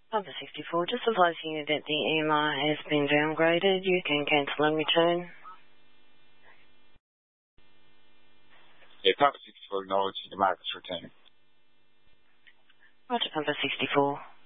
Number 64, just advising you that the EMR has been downgraded. You can cancel and return. Yeah, Papa 64 acknowledging the market's returning. Roger, Number 64.